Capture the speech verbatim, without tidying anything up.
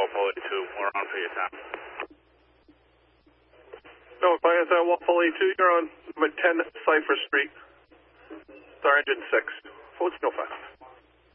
Waffle A two. We're on for your time. No, if I S I Waffle A two, you're on number ten Cypher Street. Star engine six. Forward still five.